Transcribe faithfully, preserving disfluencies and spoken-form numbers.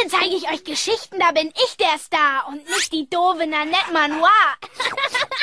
Heute zeige ich euch Geschichten, da bin ich der Star und nicht die doofe Nanette Manoir.